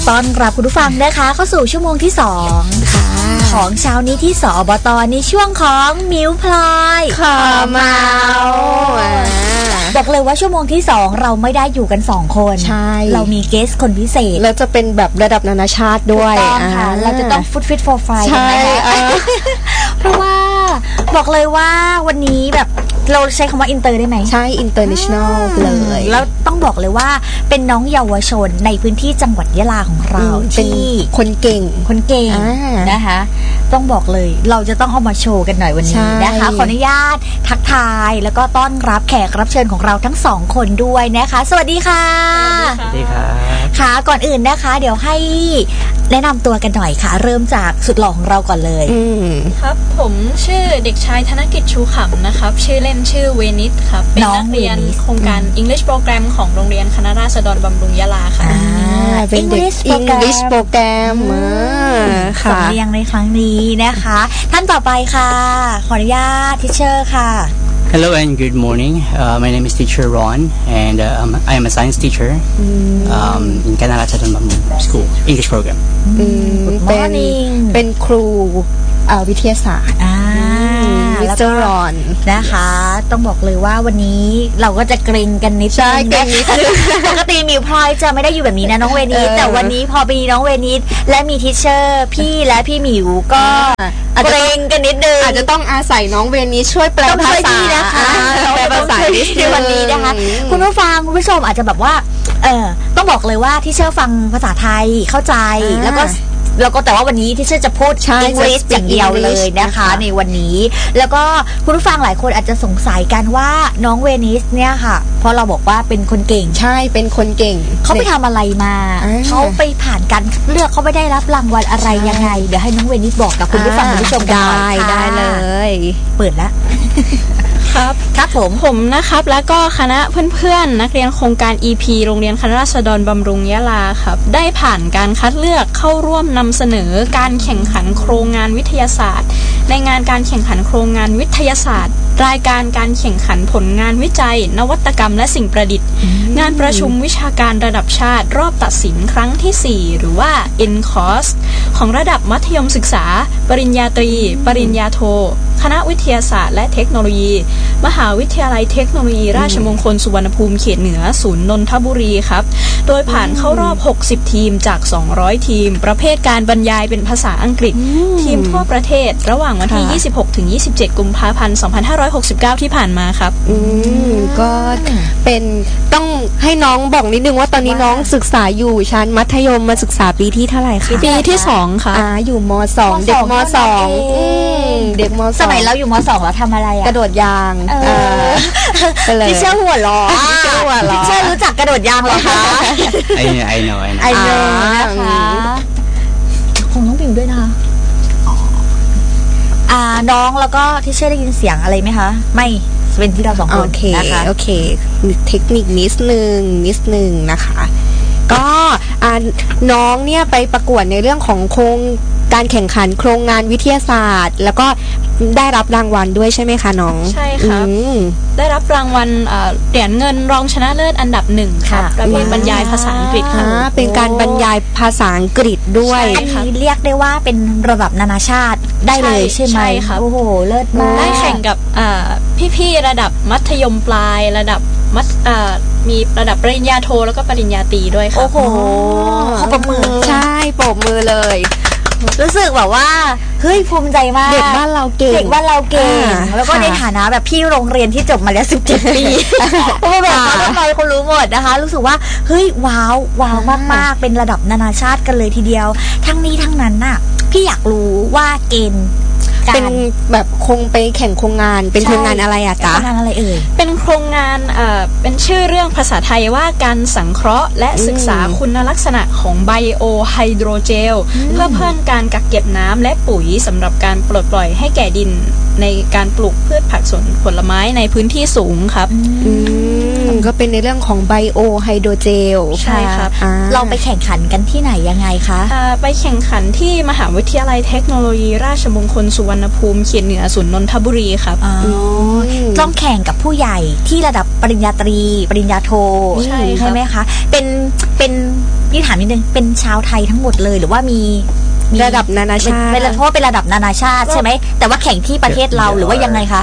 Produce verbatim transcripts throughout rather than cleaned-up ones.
ต้อนรับคุณผู้ฟังนะคะเข้าสู่ชั่วโมงที่สองของเช้านี้ที่สอบตในช่วงของมิวพลอยขอเมาบอกเลยว่าชั่วโมงที่สองเราไม่ได้อยู่กันสองคนใช่เรามีเกสคนพิเศษแล้วจะเป็นแบบระดับนานาชาติด้วยค่ะเราจะต้องฟุตฟิตโฟร์ไฟล์กันนะคะเพราะว่าบอกเลยว่าวันนี้แบบเราใช้คำว่าอินเตอร์ได้ไหมใช่ international เลยแล้วต้องบอกเลยว่าเป็นน้องเยาวชนในพื้นที่จังหวัดยะลาของเราเป็นคนเก่งคนเก่งนะคะต้องบอกเลยเราจะต้องเอามาโชว์กันหน่อยวันนี้นะคะขออนุญาตทักทายแล้วก็ต้อนรับแขกรับเชิญของเราทั้งสองคนด้วยนะคะสวัสดีค่ะสวัสดีครับค่ะก่อนอื่นนะคะเดี๋ยวให้แนะนำตัวกันหน่อยค่ะเริ่มจากสุดหล่อของเราก่อนเลยครับผมชื่อเด็กชายธนกิจชูขำนะครับชื่อเล่นชื่อเวนิสครับเป็นนักเรียนโครงการ English Program ของโรงเรียนคณะราษฎรบำรุงยะลาค่ะเป็นเด็ก English Program ค่ะสำเนียงในครั้งนี้นะคะท่านต่อไปค่ะขออนุญาตทิเชอร์ค่ะ Hello and good morning. Uh, my name is Teacher Ron, and uh, um, I am a science teacher mm. um, in Canara Chatham School English Program. Mm. Good morning. เป็นครูวิทยาศาสตร์มิสเตอร์รอนนะคะต้องบอกเลยว่าวันนี้เราก็จะเกรงกันนิดนึงนะคะปกติมิวพลอยจะไม่ได้อยู่แบบนี้นะน้องเวนิสแต่วันนี้พอมีน้องเวนิสและมีทิเชอร์พี่และพี่มิวก็เกรงกันนิดนึงอาจจะต้องอาศัยน้องเวนิสช่วยแปลภาษานะคะแปลภาษาในวันนี้นะคะคุณผู้ฟังคุณผู้ชมอาจจะแบบว่าเออต้องบอกเลยว่าทิเชอร์ฟังภาษาไทยเข้าใจแล้วก็แล้วก็แต่ว่าวันนี้ที่ฉันจะพูดอังกฤษอย่างเดียวเลยนะคะในวันนี้แล้วก็คุณผู้ฟังหลายคนอาจจะสงสัยกันว่าน้องเวนิสเนี่ยค่ะเพราะเราบอกว่าเป็นคนเก่งใช่เป็นคนเก่งเขาไปทำอะไรมาเขาไปผ่านการเลือกเขาไม่ได้รับรางวัลอะไรยังไงเดี๋ยวให้น้องเวนิสบอกกับคุณผู้ฟังคุณผู้ชมกันหน่อยค่ะได้เลยเปิดแล้วครับครับผมผมนะครับแล้วก็คณะเพื่อนๆนักเรียนโครงการ อี พี โรงเรียนคณะราษฎรบำรุงยะลาครับได้ผ่านการคัดเลือกเข้าร่วมนำเสนอการแข่งขันโครงงานวิทยาศาสตร์ในงานการแข่งขันโครงงานวิทยาศาสตร์รายการการแข่งขันผลงานวิจัยนวัตกรรมและสิ่งประดิษฐ์งานประชุมวิชาการระดับชาติรอบตัดสินครั้งที่สี่หรือว่า เอ็น คอร์ส ของระดับมัธยมศึกษาปริญญาตรีปริญญาโทคณะวิทยาศาสตร์และเทคโนโลยีมหาวิทยาลัยเทคโนโลยีราชมงคลสุวรรณภูมิเขตเหนือศูนย์นนทบุรีครับโดยผ่านเข้ารอบหกสิบทีมจากสองร้อยทีมประเภทการบรรยายเป็นภาษาอังกฤษทีมทั่วประเทศระหว่างวันที่ยี่สิบหกถึงยี่สิบเจ็ดกุมภาพันธ์สองพันห้าร้อยหกสิบเก้าที่ผ่านมาครับอืมก็เป็นต้องให้น้องบอกนิดนึงว่าตอนนี้น้องศึกษาอยู่ชั้นมัธยมมาศึกษาปีที่เท่าไหร่คะปีที่สองค่ะอ่าอยู่ม.สอง เด็กม.สองเด็กม.สองสมัยเราอยู่ม.สองเราทำอะไรอะกระโดดยางพี่เชื่อหัวล้อพี่เชื่อรู้จักกระโดดยางเหรอคะ I know I know I know นะคะของน้องปิ่งด้วยนะคะอ่าน้องแล้วก็ที่เชื่อได้ยินเสียงอะไรไหมคะไม่เป็นที่เราสองคนนะคะโอเคเทคนิคนิดนึงนิดนึงนะคะก็น้องเนี่ยไปประกวดในเรื่องของโครงการแข่งขันโครงงานวิทยาศาสตร์แล้วก็ได้รับรางวัลด้วยใช่ไหมคะน้องใช่ครับได้รับรางวัลเหรียญเงินรองชนะเลิศอันดับหนึ่งค่ะประเภทบรรยายภาษาอังกฤษค่ะเป็นการบรรยายภาษาอังกฤษด้วยอันนี้เรียกได้ว่าเป็นระดับนานาชาติได้เลยใช่ไหมใช่ค่ะโอ้โหเลิศมากได้แข่งกับพี่ๆระดับมัธยมปลายระดับมัธมีระดับปริญญาโทแล้วก็ปริญญาตรีด้วยค่ะโอ้โหเขาปรบมือใช่ปรบมือเลยรู้สึกแบบว่าเฮ้ยภูมิใจมากเด็กบ้านเราเก่งเด็กบ้านเราเก่งแล้วก็ในฐานะแบบพี่โรงเรียนที่จบมาแล้วสิบเจ็ดปีโอ้แบบเขาใครคนรู้หมดนะคะรู้สึกว่าเฮ้ยว้าวว้าวมากๆเป็นระดับนานาชาติกันเลยทีเดียวทั้งนี้ทั้งนั้นน่ะพี่อยากรู้ว่าเกณฑ์เป็นแบบคงไปแข่งโครงงานเป็นโครงงานอะไรอะจ๊ะโครงงานอะไรเอ่ยเป็นโครงงานเอ่อเป็นชื่อเรื่องภาษาไทยว่าการสังเคราะห์และศึกษาคุณลักษณะของไบโอไฮโดรเจลเพื่อเพิ่มการกักเก็บน้ำและปุ๋ยสำหรับการปลดปล่อยให้แก่ดินในการปลูกพืชผักสวนผลไม้ในพื้นที่สูงครับก็เป็นในเรื่องของไบโอไฮโดรเจลใช่ครับเราไปแข่งขันกันที่ไหนยังไงคะไปแข่งขันที่มหาวิทยาลัยเทคโนโลยีราชมงคลสุวรรณภูมิเขตเหนือศูนย์นนทบุรีครับต้องแข่งกับผู้ใหญ่ที่ระดับปริญญาตรีปริญญาโทใช่ไหมคะเป็นเป็นพี่ถามนิดนึงเป็นชาวไทยทั้งหมดเลยหรือว่ามีระดับนานาชาติเป็นเพราะว่าเป็นระดับนานาชาติใช่ไหมแต่ว่าแข่งที่ประเทศเราหรือว่ายังไงคะ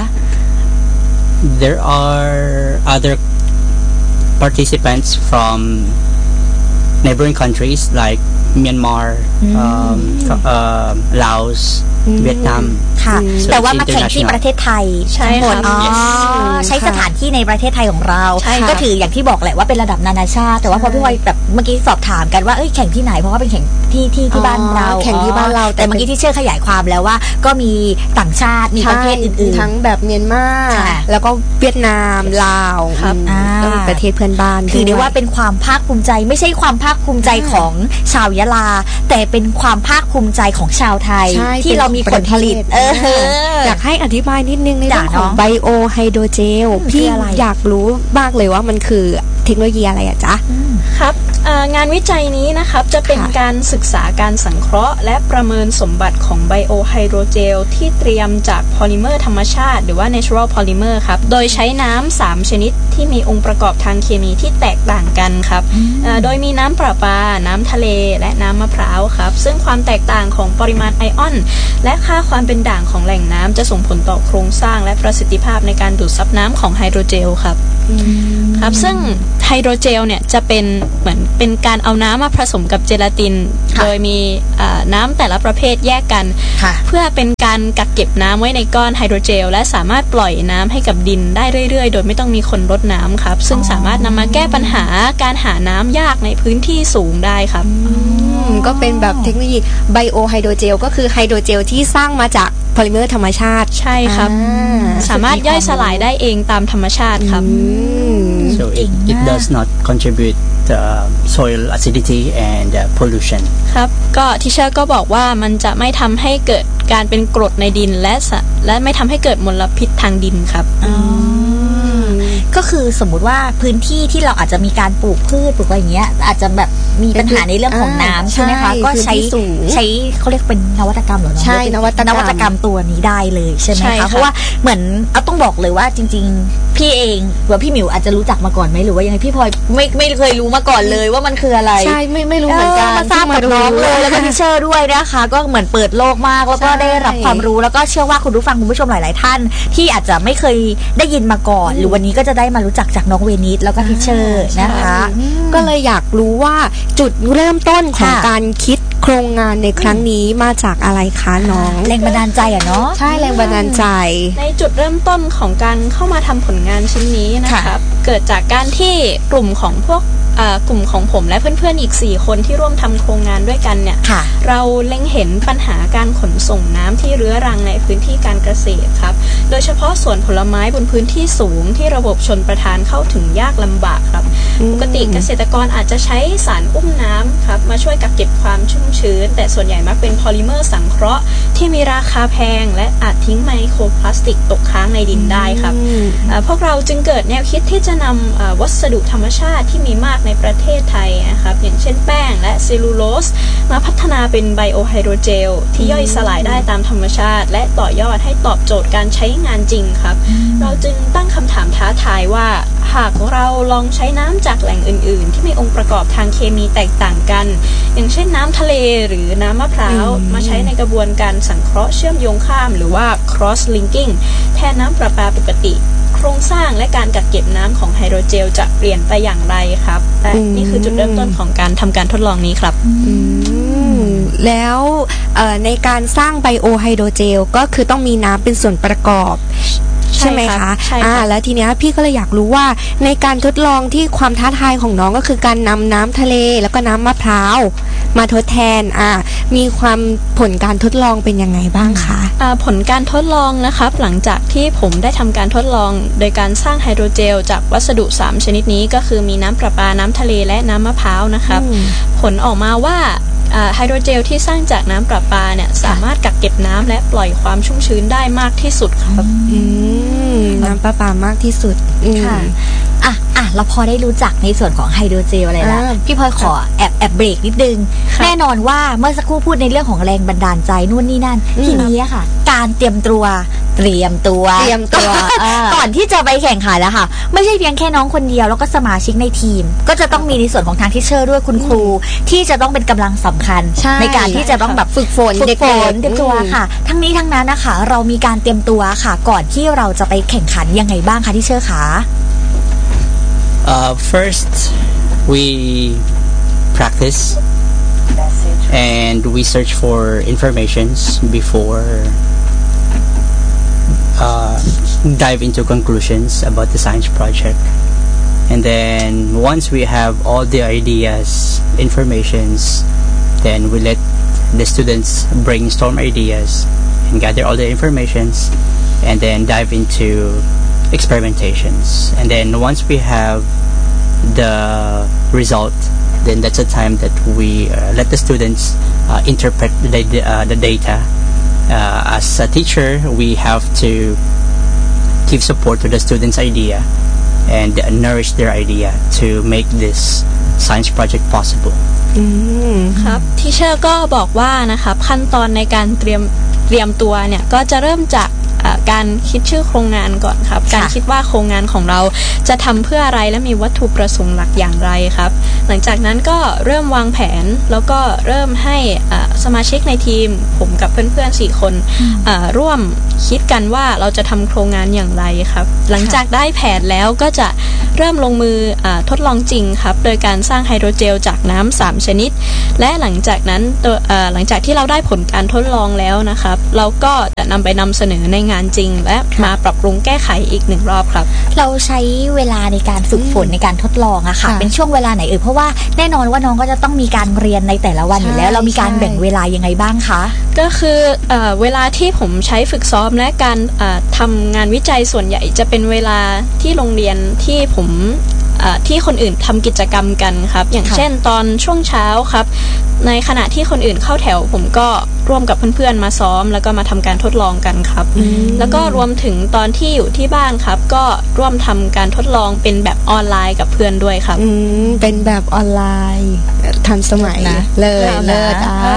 There are other participants from neighboring countries like Myanmar, mm. um, uh, Laos, mm. Vietnam. ค่ะ so แต่ว่ามาแข่งที่ประเทศไทยทั้งหมดใช้สถานที่ในประเทศไทยของเราก็ถืออย่างที่บอกแหละว่าเป็นระดับนานาชาติแต่ว่าพอพี่พลอยแบบเมื่อกี้สอบถามกันว่าเอ้ยแข่งที่ไหนเพราะว่าเป็นแข่งที่ที่ที่บ้านเราแข่งที่บ้านเราแต่เมื่อกี้ที่เชื่อขยายความแล้วว่าก็มีต่างชาติมีประเทศอื่นๆทั้งแบบเมียนมาแล้วก็เวียดนามลาวก็มีประเทศเพื่อนบ้านคือเรียกว่าเป็นความภาคภูมิใจไม่ใช่ความภาคภูมิใจของชาวยะลาแต่เป็นความภาคภูมิใจของชาวไทยที่เรามีผลผลิตอยากให้อธิบายนิดนึงในเรื่องของไบโอไฮโดรเจลพี่อยากรู้มากเลยว่ามันคือเทคโนโลยีอะไรอะจ๊ะครับงานวิจัยนี้นะครับจะเป็นการศึกษาการสังเคราะห์และประเมินสมบัติของไบโอไฮโดรเจลที่เตรียมจากพอลิเมอร์ธรรมชาติหรือว่า natural polymer ครับโดยใช้น้ำสามชนิดที่มีองค์ประกอบทางเคมีที่แตกต่างกันครับโดยมีน้ำประปาน้ำทะเลและน้ำมะพร้าวครับซึ่งความแตกต่างของปริมาณไอออนและค่าความเป็นด่างของแหล่งน้ำจะส่งผลต่อโครงสร้างและประสิทธิภาพในการดูดซับน้ำของไฮโดรเจลครับครับซึ่งไฮโดรเจลเนี่ยจะเป็นเหมือนเป็นการเอาน้ำมาผสมกับเจลาตินโดยมีน้ำแต่ละประเภทแยกกันเพื่อเป็นการกักเก็บน้ำไว้ในก้อนไฮโดรเจลและสามารถปล่อยน้ำให้กับดินได้เรื่อยๆโดยไม่ต้องมีคนรดน้ำครับซึ่งสามารถนำมาแก้ปัญหาการหาน้ำยากในพื้นที่สูงได้ครับก็เป็นแบบเทคโนโลยีไบโอไฮโดรเจลก็คือไฮโดรเจลที่สร้างมาจากพอลิเมอร์ธรรมชาติใช่ครับสามารถย่อยสลายได้เองตามธรรมชาติครับ so it it does not contribute to soil acidity and pollution ครับก็ทิเชอร์ก็บอกว่ามันจะไม่ทำให้เกิดการเป็นกรดในดินและและไม่ทำให้เกิดมลพิษทางดินครับก็คือสมมุติว่าพื้นที่ที่เราอาจจะมีการปลูกพืชปลูกอะไรอย่างเงี้ยอาจจะแบบมีปัญหาในเรื่องของน้ำใช่ไหมคะก็ใช้ใช้เขาเรียกเป็นนวัตกรรมหรอใช่นวัตกรรมนวัตกรรมตัวนี้ได้เลยใช่ไหมคะเพราะว่าเหมือนเอาต้องบอกเลยว่าจริงๆพี่เองหรือพี่หมิวอาจจะรู้จักมาก่อนไหมหรือว่ายังไงพี่พลอยไม่ไม่เคยรู้มาก่อนเลยว่ามันคืออะไรใช่ไม่ไม่รู้เหมือนกันมาทราบกับน้องเลยแล้วก็ทิเชอร์ด้วยนะคะก็เหมือนเปิดโลกมากแล้วก็ได้รับความรู้แล้วก็เชื่อว่าคุณผู้ฟังคุณผู้ชมหลายๆท่านที่อาจจะไม่เคยได้ยินมาก่อนหรือวันนี้ก็จะได้มารู้จักจากน้องเวนิสแล้วก็ทิเชอร์นะคะก็เลยอยากรู้ว่าจุดเริ่มต้นของการคิดโครงงานในครั้งนี้มาจากอะไรคะน้องแรงบันดาลใจอ่ะเนาะใช่แรงบันดาลใจในจุดเริ่มต้นของการเข้ามาทำผลงานชิ้นนี้นะครับเกิดจากการที่กลุ่มของพวกกลุ่มของผมและเพื่อนๆอีกสี่คนที่ร่วมทำโครงงานด้วยกันเนี่ยเราเล็งเห็นปัญหาการขนส่งน้ำที่เรื้อรังในพื้นที่การเกษตรครับโดยเฉพาะสวนผลไม้บนพื้นที่สูงที่ระบบชลประทานเข้าถึงยากลำบากครับปกติเกษตรกรอาจจะใช้สารอุ้มน้ำครับมาช่วยกักเก็บความชุ่มชื้นแต่ส่วนใหญ่มักเป็นพอลิเมอร์สังเคราะห์ที่มีราคาแพงและอาจทิ้งไมโครพลาสติกตกค้างในดินได้ครับพวกเราจึงเกิดแนวคิดที่จะนำวัสดุธรรมชาติที่มีมากในประเทศไทยนะครับอย่างเช่นแป้งและเซลลูโลสมาพัฒนาเป็นไบโอไฮโดรเจลที่ย่อยสลายได้ตามธรรมชาติและต่อยอดให้ตอบโจทย์การใช้งานจริงครับเราจึงตั้งคำถามท้าทายว่าหากเราลองใช้น้ำจากแหล่งอื่นๆที่มีองค์ประกอบทางเคมีแตกต่างกันอย่างเช่นน้ำทะเลหรือน้ำมะพร้าวมาใช้ในกระบวนการสังเคราะห์เชื่อมโยงข้ามหรือว่า cross linking แทนน้ำประปาปกติโครงสร้างและการกักเก็บน้ำของไฮโดรเจลจะเปลี่ยนไปอย่างไรครับและนี่คือจุดเริ่มต้นของการทำการทดลองนี้ครับแล้วในการสร้างไบโอไฮโดรเจลก็คือต้องมีน้ำเป็นส่วนประกอบใช่ไหมคะอ่าแล้วทีเนี้ยพี่ก็เลยอยากรู้ว่าในการทดลองที่ความท้าทายของน้องก็คือการนำน้ำทะเลแล้วก็น้ำมะพร้าวมาทดแทนอ่ามีความผลการทดลองเป็นยังไงบ้างคะอ่าผลการทดลองนะครับหลังจากที่ผมได้ทำการทดลองโดยการสร้างไฮโดรเจลจากวัสดุสามชนิดนี้ก็คือมีน้ำประปาน้ำทะเลและน้ำมะพร้าวนะครับผลออกมาว่าไฮโดรเจลที่สร้างจากน้ำประปาเนี่ยสามารถกักเก็บน้ำและปล่อยความชุ่มชื้นได้มากที่สุดครับน้ำประปามากที่สุดค่ะอ่ะอ่ะเราพอได้รู้จักในส่วนของไฮโดรเจลอะไรแล้วพี่พลอยขอแอบแอบเบรกนิดนึงแน่นอนว่าเมื่อสักครู่พูดในเรื่องของแรงบันดาลใจนู่นนี่นั่นทีนี้อะค่ะการเตรียมตัวเตรียมตัวเตรียมตัวก่อนที่จะไปแข่งขันแล้วค่ะไม่ใช่เพียงแค่น้องคนเดียวแล้วก็สมาชิกในทีมก็จะต้องมีในส่วนของทางทิเชอร์ด้วยคุณครูที่จะต้องเป็นกำลังสำคัญใ, ในการที่จะต้องแบบฝึกฝนฝึกฝนเตรียมตัวค่ะทั้งนี้ทั้งนั้นนะคะเรามีการเตรียมตัวค่ะก่อนที่เราจะไปแข่งขันยังไงบ้างคะทิเชอร์คะ Uh, first we practice and we search for informations before uh, dive into conclusions about the science project. And then once we have all the ideas, informations, then we let the students brainstorm ideas and gather all the informations and then dive into experimentations. And then once we have the result, then that's the time that we uh, let the students uh, interpret the, uh, the data. Uh, as a teacher, we have to give support to the students' idea and nourish their idea to make this science project possible. ครับทีเชอร์ก็บอกว่านะครับขั้นตอนในการเตรียมเตรียมตัวเนี่ยก็จะเริ่มจากการคิดชื่อโครงงานก่อนครับการคิดว่าโครงงานของเราจะทำเพื่ออะไรและมีวัตถุประสงค์หลักอย่างไรครับหลังจากนั้นก็เริ่มวางแผนแล้วก็เริ่มให้สมาชิกในทีมผมกับเพื่อนๆสี่คนร่วมคิดกันว่าเราจะทำโครงงานอย่างไรครับหลังจากได้แผนแล้วก็จะเริ่มลงมือทดลองจริงครับโดยการสร้างไฮโดรเจลจากน้ำสามชนิดและหลังจากนั้นหลังจากที่เราได้ผลการทดลองแล้วนะครับเราก็จะนำไปนำเสนอในงานจริงและมาปรับปรุงแก้ไขอีกหนึ่งรอบครับเราใช้เวลาในการฝึกฝนในการทดลองอะค่ะเป็นช่วงเวลาไหนเอ่ยเพราะว่าแน่นอนว่าน้องก็จะต้องมีการเรียนในแต่ละวันอยู่แล้วเรามีการแบ่งเวลายังไงบ้างคะก็คือเอ่อเวลาที่ผมใช้ฝึกซ้อมและการทำงานวิจัยส่วนใหญ่จะเป็นเวลาที่โรงเรียนที่ผมที่คนอื่นทำกิจกรรมกันครับอย่างเช่นตอนช่วงเช้าครับในขณะที่คนอื่นเข้าแถวผมก็ร่วมกับเพื่อนๆมาซ้อมแล้วก็มาทำการทดลองกันครับแล้วก็รวมถึงตอนที่อยู่ที่บ้านครับก็ร่วมทำการทดลองเป็นแบบออนไลน์กับเพื่อนด้วยครับเป็นแบบออนไลน์ทันสมัยนะเลยเลิศอ่า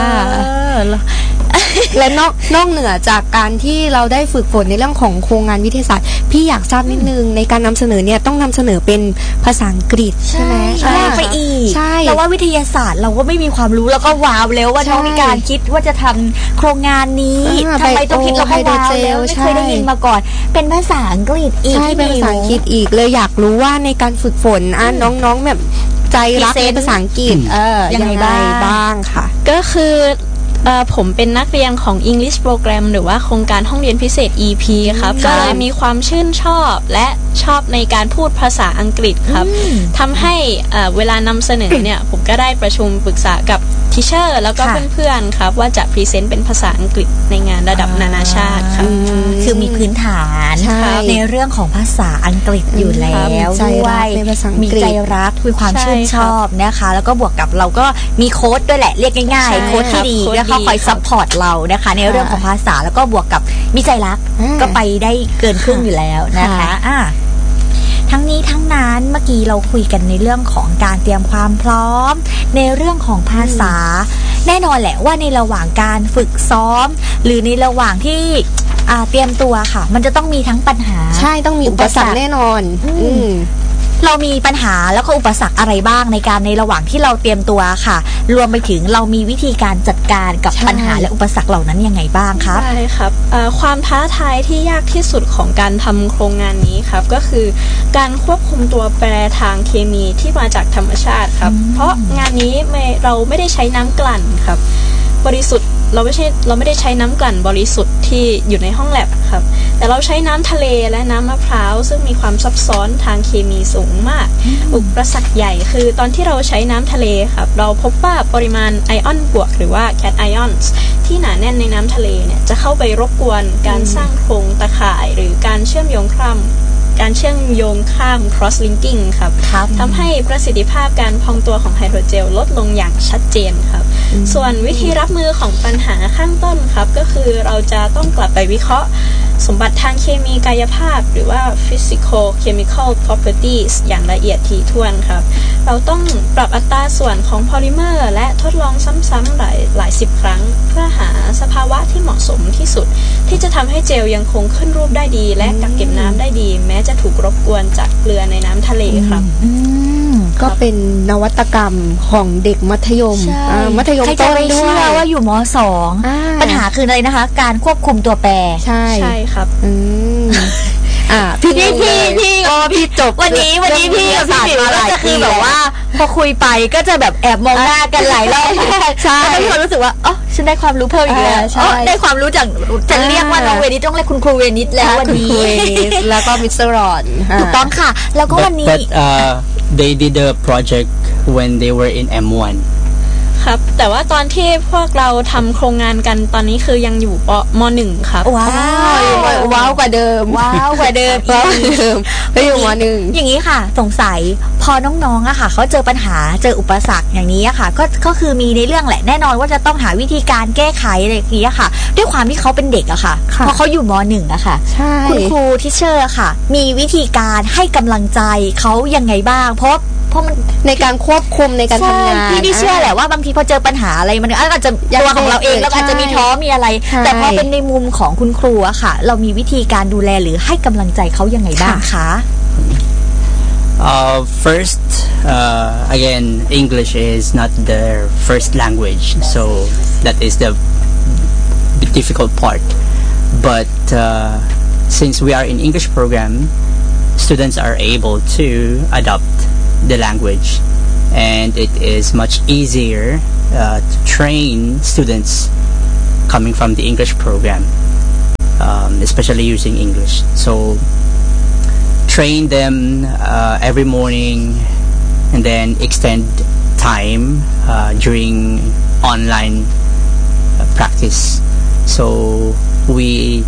และนอกนอกเหนือจากการที่เราได้ฝึกฝนในเรื่องของโครงงานวิทยาศาสตร์พี่อยากทราบนิดนึงในการนำเสนอเนี่ยต้องนำเสนอเป็นภาษาอังกฤษใช่ไหมใช่ไปอีกใช่แล้วว่าวิทยาศาสตร์เราก็ไม่มีความรู้แล้วก็ว้าวแล้วว่าน้องมีการคิดว่าจะทำโครงงานนี้ทำไมต้องคิดเราก็ว้าวแล้วไม่เคยได้ยินมาก่อนเป็นภาษาอังกฤษอีกใช่เป็นภาษาอังกฤษอีกเลยอยากรู้ว่าในการฝึกฝนอ่ะน้องๆแบบใจรักในภาษาอังกฤษเออยังไงบ้างค่ะก็คือผมเป็นนักเรียนของ English Program หรือว่าโครงการห้องเรียนพิเศษ อี พี ครับก็เลยมีความชื่นชอบและชอบในการพูดภาษาอังกฤษครับทำให้เวลานำเสนอเนี่ยผมก็ได้ประชุมปรึกษากับทิเชอร์แล้วก็เพื่อนๆครับว่าจะพรีเซนต์เป็นภาษาอังกฤษในงานระดับนานาชาติครับคือมีพื้นฐานในเรื่องของภาษาอังกฤษอยู่แล้วด้วยมีใจรักมีความชื่นชอบนะคะแล้วก็บวกกับเราก็มีโค้ดด้วยแหละเรียกง่ายๆโค้ดที่ดีแล้วเขาคอยซัพพอร์ตเรานะคะในเรื่องของภาษาแล้วก็บวกกับมีใจรักก็ไปได้เกินครึ่งอยู่แล้วนะคะอ่ะทั้งนี้ทั้งนั้นเมื่อกี้เราคุยกันในเรื่องของการเตรียมความพร้อมในเรื่องของภาษาแน่นอนแหละว่าในระหว่างการฝึกซ้อมหรือในระหว่างที่เตรียมตัวค่ะมันจะต้องมีทั้งปัญหาใช่ต้องมีอุปสรรคแน่นอนอืมเรามีปัญหาแล้วก็อุปสรรคอะไรบ้างในการในระหว่างที่เราเตรียมตัวค่ะรวมไปถึงเรามีวิธีการจัดการกับปัญหาและอุปสรรคเหล่านั้นยังไงบ้างครับใช่ครับความท้าทายที่ยากที่สุดของการทำโครงงานนี้ครับก็คือการควบคุมตัวแปรทางเคมีที่มาจากธรรมชาติครับเพราะงานนี้เราไม่ได้ใช้น้ำกลั่นครับบริสุทธิ์เราไม่ใช่เราไม่ได้ใช้น้ำกลั่นบริสุทธิ์ที่อยู่ในห้องแลบครับแต่เราใช้น้ำทะเลและน้ำมะพร้าวซึ่งมีความซับซ้อนทางเคมีสูงมากอุปสรรคใหญ่คือตอนที่เราใช้น้ำทะเลครับเราพบว่าปริมาณไอออนบวกหรือว่า cations ที่หนาแน่นในน้ำทะเลเนี่ยจะเข้าไปรบกวนการสร้างโครงตะข่ายหรือการเชื่อมโยงข้ามการเชื่อมโยงข้าม cross linking ครับทำให้ประสิทธิภาพการพองตัวของไฮโดรเจลลดลงอย่างชัดเจนครับส่วนวิธีรับมือของปัญหาข้างต้นครับก็คือเราจะต้องกลับไปวิเคราะห์สมบัติทางเคมีกายภาพหรือว่า physical chemical properties อย่างละเอียดถี่ถ้วนครับเราต้องปรับอัตราส่วนของพอลิเมอร์และทดลองซ้ำๆหลายหลายสิบครั้งเพื่อหาสภาวะที่เหมาะสมที่สุดที่จะทำให้เจลยังคงขึ้นรูปได้ดีและกักเก็บน้ำได้ดีแม้จะถูกรบกวนจากเกลือในน้ำทะเลครับก็เป็นนวัตกรรมของเด็กมัธยมมัธยมต้นด้วยใครจะไปเชื่อว่าอยู่ม.สอง ปัญหาคืออะไรนะคะการควบคุมตัวแปรใช่ใช่ครับอืมอ่าพี่พี่พี่พี่อ๋อพี่จบวันนี้วันนี้พี่กับพี่บิวก็จะคือแบบว่าพอคุยไปก็จะแบบแอบมองหน้ากันหลายรอบใช่แล้วพี่รู้สึกว่าอ๋อฉันได้ความรู้เพิ่มอีกแล้วอ๋อได้ความรู้จากจะเรียกว่าน้องเวนิสต้องเรียกคุณครูเวนิสแล้ววันนี้แล้วก็มิสเตอร์รอนถูกต้องค่ะแล้วก็วันนี้ but uh they did a project when they were in เอ็ม วันครับแต่ว่าตอนที่พวกเราทำโครงงานกันตอนนี้คือยังอยู่ปม.หนึ่งครับว้าวว้าวกว่าเดิมว้าวกว่าเดิมว้าวกว่าเดิมไปอยู่ม.หนึ่งอย่างนี้ค่ะสงสัยพอน้องๆอะค่ะเขาเจอปัญหาเจออุปสรรคอย่างนี้อะค่ะก็ก็คือมีในเรื่องแหละแน่นอนว่าจะต้องหาวิธีการแก้ไขอะไรอย่างนี้อะค่ะด้วยความที่เขาเป็นเด็กอะค่ะพอเขาอยู่ม.หนึ่งอะค่ะคุณครูที่เชอร์ค่ะมีวิธีการให้กำลังใจเขายังไงบ้างเพราะเพราะมันในการควบคุมในการทำงานพี่พี่เชื่อแหละว่าบางทีพอเจอปัญหาอะไรมันอาจจะตัวของเราเองแล้วอาจจะมีท้อมีอะไรแต่พอเป็นในมุมของคุณครูอะค่ะเรามีวิธีการดูแลหรือให้กำลังใจเขายังไงบ้างคะ Uh, first, uh, again, English is not their first language, so that is the difficult part. But uh, since we are in English program, students are able to adopt the language, and it is much easier uh, to train students coming from the English program, um, especially using English. So train them uh, every morning and then extend time uh, during online uh, practice. So we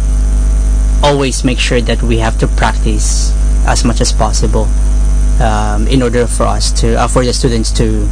always make sure that we have to practice as much as possible um, in order for us to uh, for the students to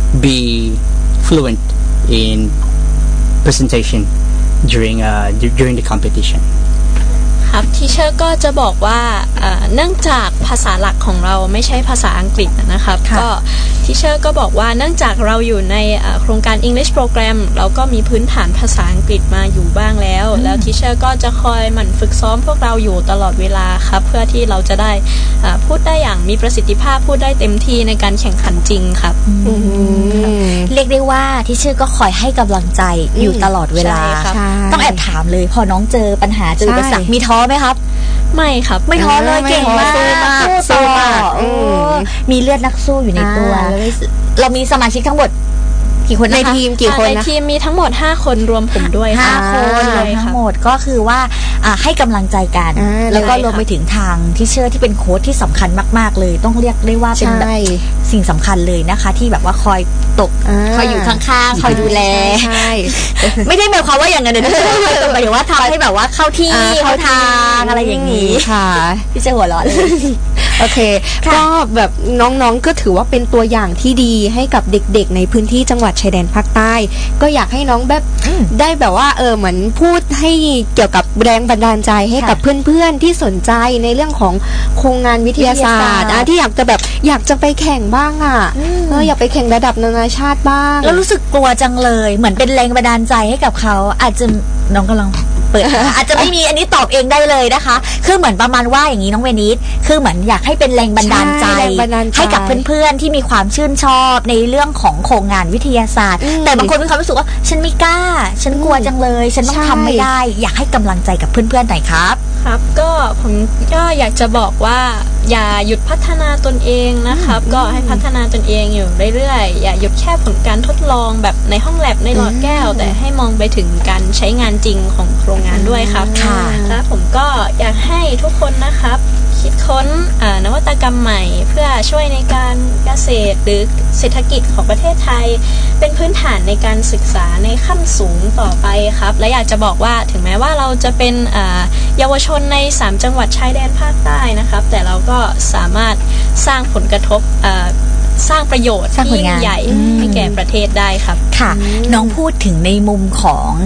be fluent in presentation during uh, d- during the competition. ครับทีเชอร์ก็จะบอกว่าเนื่องจากภาษาหลักของเราไม่ใช่ภาษาอังกฤษนะครับก็ทีเชอร์ก็บอกว่าเนื่องจากเราอยู่ในโครงการ English Program เราก็มีพื้นฐานภาษาอังกฤษมาอยู่บ้างแล้วแล้วทีเชอร์ก็จะคอยหมั่นฝึกซ้อมพวกเราอยู่ตลอดเวลาครับเพื่อที่เราจะได้พูดได้อย่างมีประสิทธิภาพพูดได้เต็มที่ในการแข่งขันจริงครับเรียกได้ว่าทีเชอร์ก็คอยให้กำลังใจอยู่ตลอดเวลาต้องแอบถามเลยพอน้องเจอปัญหาเจออุปสรรคมีท้อไหมครับไม่ครับไม่ท้อเลยเก่งมากสู้มากมีเลือดนักสู้อยู่ในตัวเรามีสมาชิกทั้งหมดกี่คนในทีมกี่คนนะในทีมมีทั้งหมดห้าคนรวมผมด้วยห้าคนรวมทั้งหมดก็คือว่าให้กำลังใจกันแล้วก็รวมไปถึงทางที่เชื่อที่เป็นโค้ชที่สำคัญมากๆเลยต้องเรียกได้ว่าเป็นแบบสิ่งสำคัญเลยนะคะที่แบบว่าคอยตกคอยอยู่ข้างๆคอยดูแลไม่ได้หมายความว่าอย่างนั้นเลยนะหมายถึงว่าทำให้แบบว่าเข้าที่เข้าทางอะไรอย่างนี้ค่ะพี่เชื่อหัวเราะเลยโอเคก็แบบน้องๆก็ถือว่าเป็นตัวอย่างที่ดีให้กับเด็กๆในพื้นที่จังหวัดชายแดนภาคใต้ก็อยากให้น้องแบบได้แบบว่าเออเหมือนพูดให้เกี่ยวกับแรงบันดาลใจให้กับเพื่อนๆที่สนใจในเรื่องของโครงงานวิทยาศาสตร์ที่อยากจะแบบอยากจะไปแข่งบ้างอ่ะเอออยากไปแข่งระดับนานาชาติบ้างแล้วรู้สึกกลัวจังเลยเหมือนเป็นแรงบันดาลใจให้กับเขาอาจจะน้องกำลังเปิดอาจจะไม่มีอันนี้ตอบเองได้เลยนะคะคือเหมือนประมาณว่าอย่างนี้น้องเวนิสคือเหมือนอยากให้เป็นแรงบันดาลใจให้กับเพื่อนๆที่มีความชื่นชอบในเรื่องของโครงงานวิทยาศาสตร์แต่บางคนมีความรู้สึกว่าฉันไม่กล้าฉันกลัวจังเลยฉันต้องทำไม่ได้อยากให้กำลังใจกับเพื่อนๆหน่อยครับครับก็ผมก็อยากจะบอกว่าอย่าหยุดพัฒนาตนเองนะครับก็ให้พัฒนาตนเองอยู่เรื่อยๆอย่าหยุดแค่ผลการทดลองแบบในห้องแลบในหลอดแก้วแต่ให้มองไปถึงการใช้งานจริงของโครงงานด้วยครับค่ะและผมก็อยากให้ทุกคนนะครับคิดค้นนวัตกรรมใหม่เพื่อช่วยในการเกษตรหรือเศรษฐกิจของประเทศไทยเป็นพื้นฐานในการศึกษาในขั้นสูงต่อไปครับและอยากจะบอกว่าถึงแม้ว่าเราจะเป็นเยาวชนในสามจังหวัดชายแดนภาคใต้นะครับแต่เราก็สามารถสร้างผลกระทบสร้างประโยชน์ที่ใหญ่ให้แก่ประเทศได้ครับค่ะน้องพูดถึงในมุมของ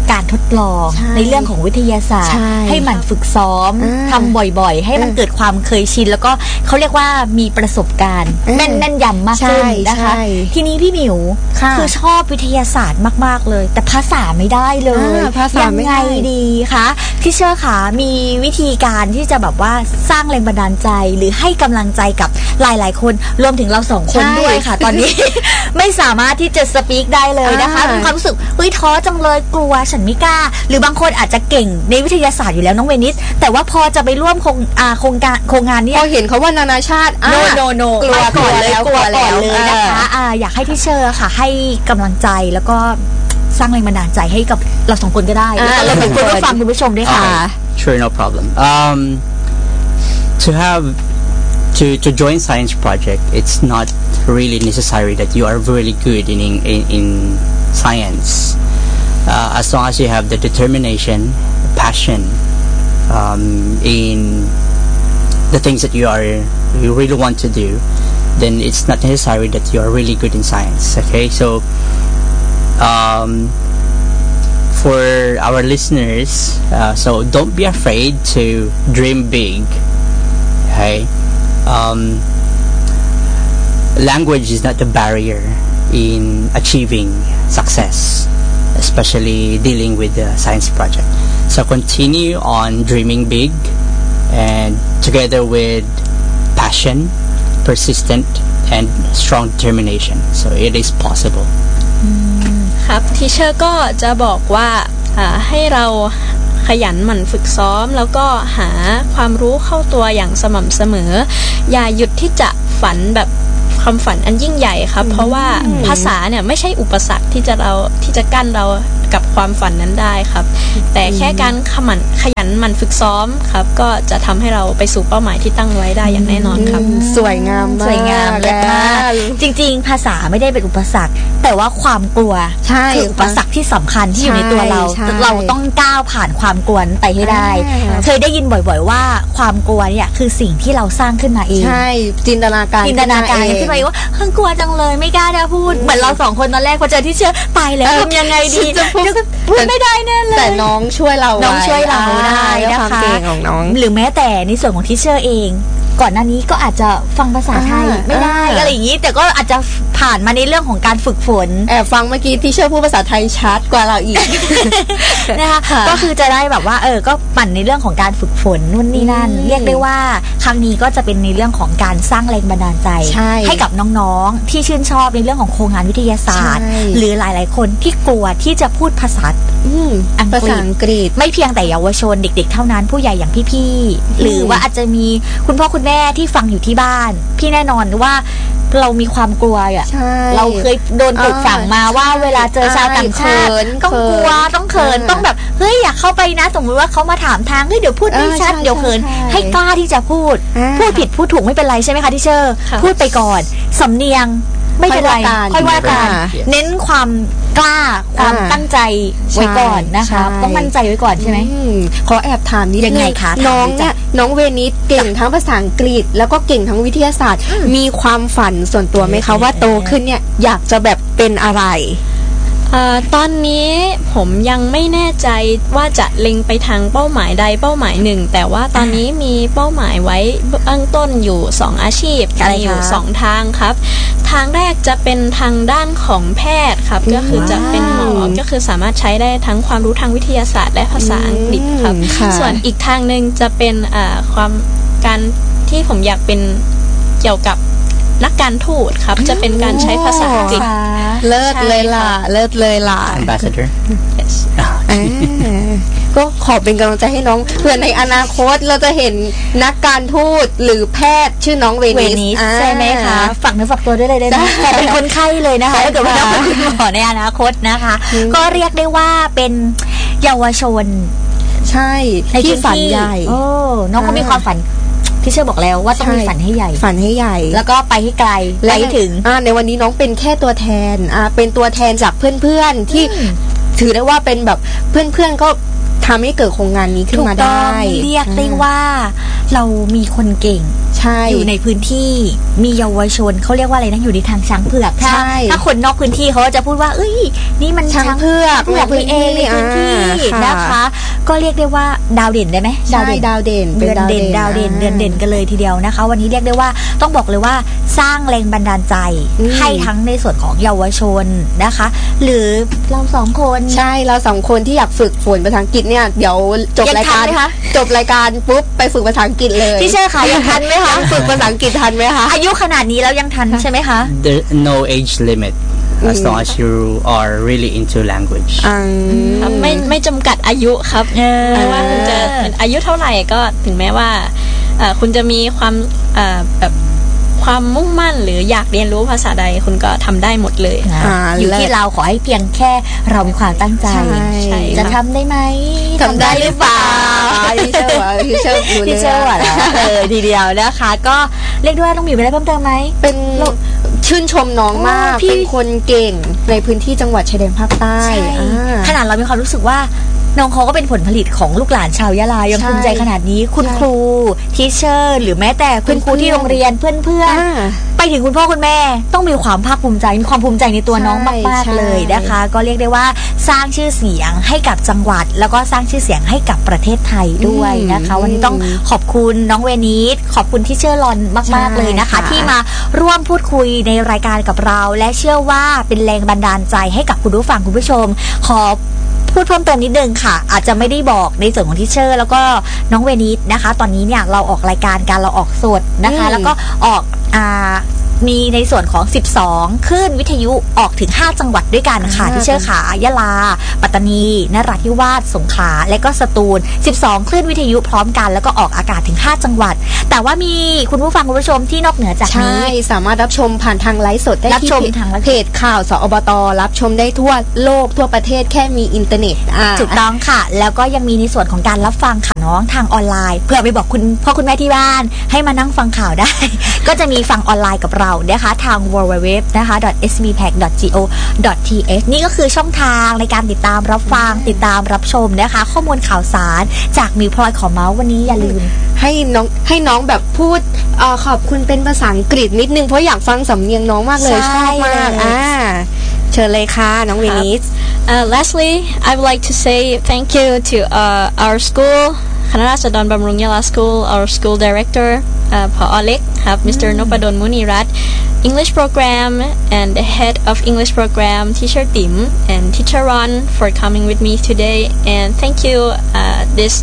การทดลองใช่ในเรื่องของวิทยาศาสตร์ใช่ให้มันฝึกซ้อมอ่าทำบ่อยๆ ให้มันเกิดความเคยชินแล้วก็เขาเรียกว่ามีประสบการณ์อ่าแม่นแม่นยำมากขึ้นใช่นะคะใช่ทีนี้พี่หมิวค่ะคือชอบวิทยาศาสตร์มากๆเลย แต่ภาษาไม่ได้เลยอ่าภาษายัไม่ไงได้ดีคะพี่เชื่อค่ะมีวิธีการที่จะแบบว่าสร้างแรงบันดาลใจหรือให้กำลังใจกับหลายๆคนรวมถึงเราสองคนใช่ด้วยค่ะ ตอนนี้ ไม่สามารถที่จะสปีกได้เลยนะคะอ่ามีมีความรู้สึกเฮ้ยท้อจังเลยกลัวฉันไม่กล้า หรือบางคนอาจจะเก่งในวิทยาศาสตร์อยู่แล้วน้องเวนิสแต่ว่าพอจะไปร่วมโครงอ่าโครงการโครงงานเนี่ยพอเห็นเขาว่านานาชาติอ่ะโนโนโนกลัวก่อนเลยแล้วกลัวกลัวก่อนแล้วเลยนะคะอ่าอยากให้ที่เชอร์ค่ะ ให้กำลังใจแล้วก็สร้างแรงบันดาลใจให้กับเราสองคนก็ได้แล้วก็เราเป็นคนผู้ฟังคุณผู้ชมด้วยค่ะ Okay, sure, no problem. Um, to have to to join science project, it's not really necessary that you are really good in in, in science. Uh, as long as you have the determination, passion um, in the things that you are you really want to do, then it's not necessary that you are really good in science. Okay, so. Um, for our listeners, uh, so don't be afraid to dream big. Okay, um, language is not the barrier in achieving success, especially dealing with the science project. So continue on dreaming big, and together with passion, persistent, and strong determination. So it is possible. ครับทีเชอร์ก็จะบอกว่าอ่าให้เราขยันหมั่นฝึกซ้อมแล้วก็หาความรู้เข้าตัวอย่างสม่ำเสมออย่าหยุดที่จะฝันแบบความฝันอันยิ่งใหญ่ครับเพราะว่าภาษาเนี่ยไม่ใช่อุปสรรคที่จะเราที่จะกั้นเรากับความฝันนั้นได้ครับแต่แค่การขมันขยันหมั่นฝึกซ้อมครับก็จะทำให้เราไปสู่เป้าหมายที่ตั้งไว้ได้อย่างแน่นอนครับสวยงามมากสวยงามเลยมากจริงๆ ภาษาไม่ได้เป็นอุปสรรค แต่ว่าความกลัวใช่คืออุปสรรคที่สำคัญที่อยู่ในตัวเราใช่เราต้องก้าวผ่านความกลัวนั้นไปให้ได้ใช่เคยได้ยินบ่อยๆว่าความกลัวเนี่ยคือสิ่งที่เราสร้างขึ้นมาเองใช่จินตนาการจินตนาการเองขึ้นมาเองว่าเฮ้ยกลัวจังเลยไม่กล้าจะพูดเหมือนเราสองคนตอนแรกพอเจอที่เชื่อตายแล้วเออทำยังไงดีฉันจะพูดเดี๋ยวพูดไม่ได้แน่เลยแต่น้องช่วยเราน้องช่วยเราไว้ได้อ่านะคะความเก่งของน้องหรือแม้แต่ในส่วนของทิเชอร์เอง ก่อนหน้านี้ก็อาจจะฟังภาษาไทยอ่าไม่ได้อ่าอะไรอย่างนี้แต่ก็อาจจะผ่านมาในเรื่องของการฝึกฝนแอบฟังเมื่อกี้ที่เชื่อพูดภาษาไทยชัดกว่าเราอีกนะคะค่ะก็คือจะได้แบบว่าเออก็ปั่นในเรื่องของการฝึกฝนนู่นนี่นั่นอืมเรียกได้ว่าครั้งนี้ก็จะเป็นในเรื่องของการสร้างแรงบันดาลใจใช่กับน้องๆที่ชื่นชอบในเรื่องของโครงงานวิทยาศาสตร์ใช่หรือหลายๆคนที่กลัวที่จะพูดภาษาอืมอังกฤษภาษาอังกฤษไม่เพียงแต่เยาวชนเด็ก ๆ เท่านั้นผู้ใหญ่อย่างพี่ๆหรือว่าอาจจะมีคุณพ่อคุณแม่ที่ฟังอยู่ที่บ้าน พี่แน่นอนว่าเรามีความกลัวอ่ะใช่เราเคยโดนปลูกฝังมาว่าเวลาเจอชาวต่างชาติเขินต้องกลัวเขินต้องเขินอ่าต้องแบบเฮ้ยอยากเข้าไปนะ สมมติว่าเขามาถามทางเฮ้ยเดี๋ยวพูดไม่เออชัดใช่เดี๋ยวเขินใช่ให้กล้าที่จะพูดอ่าพูดผิดพูดถูกไม่เป็นไรใช่ไหมคะที่เชอร์ค่ะพูดไปก่อนสำเนียงไม่เป็นไรค่อยว่ากันค่อยว่ากันอ่าเน้นความกล้าความอ่าตั้งใจไว้ก่อนนะคะใช่ต้องมั่นใจไว้ก่อนใช่ไหมอืมขอแอบถามนิดนึยังไงคะถามน้องเลยจ้ะเนี่ยน้องเวนิสเก่งทั้งภาษาอังกฤษ แล้วก็เก่งทั้งวิทยาศาสตร์ มีความฝันส่วนตัวไหมคะว่าโตขึ้นเนี่ยอยากจะแบบเป็นอะไรเอ่อตอนนี้ผมยังไม่แน่ใจว่าจะเล็งไปทางเป้าหมายใดเป้าหมายหนึ่ง แต่ว่าตอนนี้มีเป้าหมายไว้เบื้องต้นอยู่สองอาชีพอะไรมีอยู่คะสองทางครับ ทางแรกจะเป็นทางด้านของแพทย์ครับก็คือจะเป็นหมอก็คือสามารถใช้ได้ทั้งความรู้ทางวิทยาศาสตร์และภาษาอังกฤษครับอืมค่ะส่วนอีกทางหนึ่งจะเป็นอ่าความการที่ผมอยากเป็นเกี่ยวกับนักการทูตครับจะเป็นการใช้ภาษาอังกฤษเลิศเลยล่ะ เลิศเลยล่ะ Ambassador. Yes อ่าก็ขอเป็นกำลังใจให้น้องเพื่อในอนาคตเราจะเห็นนักการทูตหรือแพทย์ชื่อน้องเวเวนิสนิสอ่าใช่ไหมคะฝักเนื้อฝักตัวได้เลยได้ไหมได้แต่เป็นคนไข้เลยนะคะใช่ถ้าเกิดว่าค่ะน้องเป็นคุณหมอในอนาคตนะคะอืมก็เรียกได้ว่าเป็นเยาวชนใช่ในที่พื้นฝันใหญ่โอ้น้องก็มีอ่าความฝันที่เชื่อบอกแล้วว่าต้องมีใช่ฝันให้ใหญ่ฝันให้ใหญ่แล้วก็ไปให้ไกลไปให้ถึงอ่าในวันนี้น้องเป็นแค่ตัวแทนอ่าเป็นตัวแทนจากเพื่อนๆที่ถือได้ว่าเป็นแบบเพื่อนๆก็ทำให้เกิดโครงงานนี้ขึ้นมาได้เรียกได้ว่าเรามีคนเก่งอยู่ในพื้นที่มีเยาวชนเขาเรียกว่าอะไรนะอยู่ในทางช้างเผือกถ้าถ้าคนนอกพื้นที่เขาจะพูดว่าเอ้ยนี่มันช้างเผือกเผือกนี่เองในพื้นที่นะคะก็เรียกได้ว่าดาวเด่นได้ไหมดาวเด่นดาวเด่นเดือนเด่นดาวเด่นเดือนเด่นกันเลยทีเดียวนะคะวันนี้เรียกได้ว่าต้องบอกเลยว่าสร้างแรงบันดาลใจให้ทั้งในส่วนของเยาวชนนะคะหรือเราสองคนใช่เราสองคนที่อยากฝึกฝนภาษาอังกฤษเนี่ยเดี๋ยวจบรายการจบรายการปุ๊บไปฝึกภาษาอังกฤษเลยพี่เชื่อค่ะยังทันไหมคะฝึกภาษาอังกฤษทันไหมคะอายุขนาดนี้แล้วยังทันใช่ไหมคะ There no age limit as long as you are really into language ไม่ไม่จำกัดอายุครับไม่ว่าคุณจะอายุเท่าไหร่ก็ถึงแม้ว่าคุณจะมีความแบบความมุ่งมั่นหรืออยากเรียนรู้ภาษาใดคุณก็ทำได้หมดเลยอยู่ที่เราขอให้เพียงแค่เรามีความตั้งใจจะทำได้ไหมทำได้หรือเปล่าพี่เชื่อว่าพี่เชื่อพี่เชื่อว่าเออทีเดียวนะคะก็เรียกด้วยต้องมีอะไรเพิ่มเติมไหมเป็นชื่นชมน้องมากเป็นคนเก่งในพื้นที่จังหวัดชายแดนภาคใต้ขนาดเรามีความรู้สึกว่าน้องเขาก็เป็นผลผลิตของลูกหลานชาวยะลายังภูมิใจขนาดนี้คุณครูทีเชอร์หรือแม้แต่คุณครูที่โรงเรียนเพื่อนๆไปถึงคุณพ่อคุณแม่ต้องมีความภาคภูมิใจมีความภูมิใจในตัวน้องมากๆเลยนะคะก็เรียกได้ว่าสร้างชื่อเสียงให้กับจังหวัดแล้วก็สร้างชื่อเสียงให้กับประเทศไทยด้วยนะคะวันนี้ต้องขอบคุณน้องเวนิสขอบคุณทีเชอร์ลอนมากๆเลยนะคะที่มาร่วมพูดคุยในรายการกับเราและเชื่อว่าเป็นแรงบันดาลใจให้กับคุณผู้ฟังคุณผู้ชมขอพูดเพิ่มเติมนิดนึงค่ะอาจจะไม่ได้บอกในส่วนของทิเชอร์แล้วก็น้องเวนิสนะคะตอนนี้เนี่ยเราออกรายการการเราออกสดนะคะแล้วก็ออกอ่ามีในส่วนของสิบสองคลื่นวิทยุออกถึงห้าจังหวัดด้วยกันค่ะที่เชื่อขายะลาปัตตานีนราธิวาสสงขลาและก็สตูลสิบสองคลื่นวิทยุพร้อมกันแล้วก็ออกอากาศถึงห้าจังหวัดแต่ว่ามีคุณผู้ฟังคุณผู้ชมที่นอกเหนือจากนี้สามารถรับชมผ่านทางไลฟ์สดได้ที่เพจข่าวสอบตรับชมได้ทั่วโลกทั่วประเทศแค่มีอินเทอร์เน็ตถูกต้องค่ะแล้วก็ยังมีในส่วนของการรับฟังค่ะน้องทางออนไลน์เพื่อไปบอกคุณพ่อคุณแม่ที่บ้านให้มานั่งฟังข่าวได้ ก็จะมีฟังออนไลน์กับเรานะคะทาง ดับเบิลยู ดับเบิลยู ดับเบิลยู นะคะ เอส บี พี เอ ซี ดอท จี โอ ดอท ที เอช นี่ก็คือช่องทางในการติดตามรับฟังติดตามรับชมนะคะข้อมูลข่าวสารจากมิวพลอยขอเมาส์วันนี้อย่าลืมให้น้องให้น้องแบบพูดเอ่อขอบคุณเป็นภาษาอังกฤษนิดนึงเพราะอยากฟังสำเนียงน้องมากเลยชอบมากอ่าเชิญเลยค่ะน้องวินิส uh, Lastly I would like to say thank you to uh, our school คณะราษฎรบำรุงยะลา School our school director uh, ผอ. เล็กครับ Mister นพดลมุนีรัตน์ English program and the head of English program Teacher Tim and Teacher Ron for coming with me today and thank you uh, this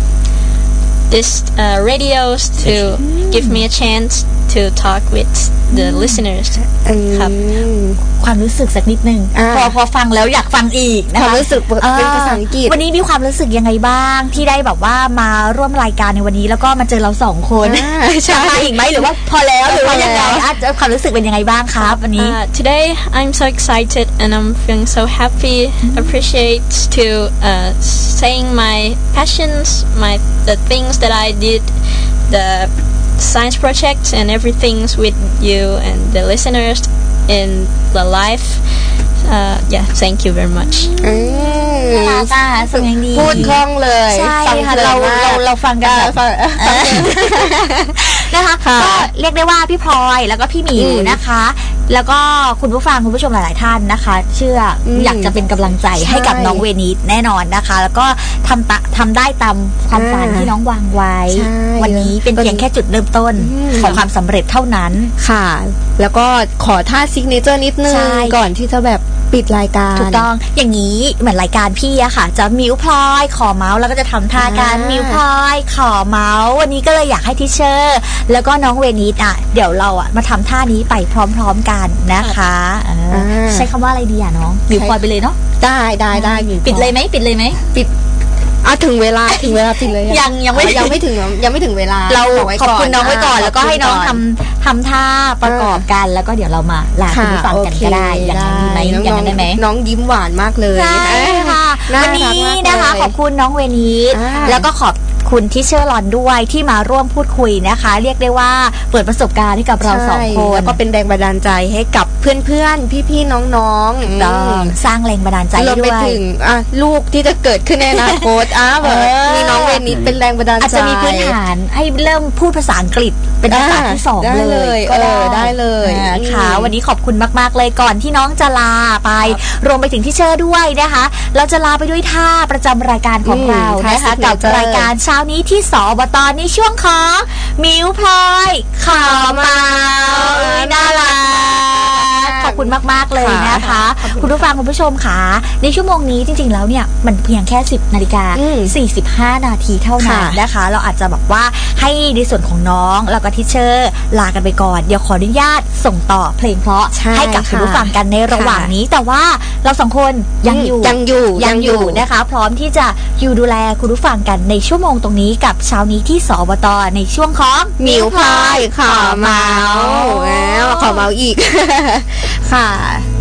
this uh, radios to give me a chance to talk with the listeners ครับความรู้สึกสักนิดนึงพอพอฟังแล้วอยากฟังอีกนะคะความรู้สึกเป็นภาษาอังกฤษวันนี้มีความรู้สึกยังไงบ้างที่ได้แบบว่ามาร่วมรายการในวันนี้แล้วก็มาเจอเราสองคนจะมาอีกไหมหรือว่าพอแล้วหรือว่ายังไงความรู้สึกเป็นยังไงบ้างครับวันนี้ Today I'm so excited and I'm feeling so happy appreciate to uh, saying my passions my the things that I did the science projects and everything with you and the listeners in the life uh, yeah thank you very much น่ารักอ่ะสมัยนี้พูดคล่องเลยใช่ค่ะเราเราเราฟังกันนะคะก็เรียกได้ว่าพี่พลอยแล้วก็พี่หมิวนะคะแล้วก็คุณผู้ฟังคุณผู้ชมหลายๆท่านนะคะเชื่ออยากจะเป็นกำลังใจให้กับน้องเวนิสแน่นอนนะคะแล้วก็ทำทำได้ตามความฝันที่น้องวางไว้วันนี้เป็นเพียงแค่จุดเริ่มต้นของความสำเร็จเท่านั้นค่ะแล้วก็ขอท่าซิกเนเจอร์นิดนึงก่อนที่จะแบบปิดรายการถูกต้องอย่างนี้เหมือนรายการพี่อะค่ะจะมิวพลอยขอเมาส์แล้วก็จะทำท่าการมิวพลอยขอเมาส์วันนี้ก็เลยอยากให้ทิเชอร์แล้วก็น้องเวนิสอะเดี๋ยวเราอะมาทำท่านี้ไปพร้อมๆกันนะคะใช้คำว่าอะไรดีอะน้องมิวพลอยไปเลยเนาะได้ได้ได้ปิดเลยไหมปิดเลยไหมปิดอ่ะถึงเวลาถึงเวลาปิดเลยยังยังไม่ยังไม่ถึงยังไม่ถึงเวลาเราขอบคุณน้องไว้ก่อนแล้วก็ให้น้องทำทำท่าประกอบกันแล้วก็เดี๋ยวเรามาลาคุณผู้ฟังกันก็ได้อย่างนั้นดีไหมอย่างนั้นได้ไหมน้องยิ้มหวานมากเลยใช่ค่ะวันนี้นะคะขอบคุณน้องเวนิสแล้วก็ขอบคุณทิเชอร์ลอนด้วยที่มาร่วมพูดคุยนะคะ เรียกได้ว่าเปิดประสบการณ์ให้กับเราสองคนแล้วก็เป็นแรงบันดาลใจให้กับเพื่อนๆพี่ๆน้องๆต้องสร้างแรงบันดาลใจด้วยรวมไปถึงอ่ะลูกที่จะเกิดขึ้นในอนาคตอ่ะแบบมีน้องเวนิสเป็นแรงบันดาลใจอาจจะมีพื้นฐานให้เริ่มพูดภาษาอังกฤษเป็นภาษาที่สองเลยก็ได้เลยค่ะวันนี้ขอบคุณมากๆเลยก่อนที่น้องจะลาไปรวมไปถึงที่เชอร์ด้วยนะคะเราจะลาไปด้วยท่าประจำรายการของเรานะคะกับรายการเช้านี้ที่สอบตในช่วงของมิวพลอยข่าวมาน่ารักขอบคุณมากๆเลยนะคะคุณผู้ฟังคุณผู้ชมค่ะในชั่วโมงนี้จริงๆแล้วเนี่ยมันเพียงแค่สิบนาฬิกาสี่สิบห้านาทีเท่านั้นนะคะเราอาจจะแบบว่าให้ในส่วนของน้องแล้วก็ทิเชอร์ลากันไปก่อนเดี๋ยวขออนุญาตส่งต่อเพลงเพราะให้กับคุณผู้ฟังกันในระหว่างนี้แต่ว่าเราสองคนยังอยู่ยังอยู่ยังอยู่นะคะพร้อมที่จะอยู่ดูแลคุณผู้ฟังกันในชั่วโมงตรงนี้กับเช้านี้ที่สอบตในช่วงของมิวพลอยข่าวเมาแล้วข่าวเมาอีกค่ะ